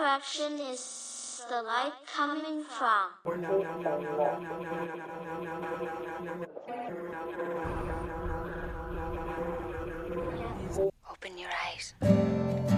direction is the light coming from? Open your eyes.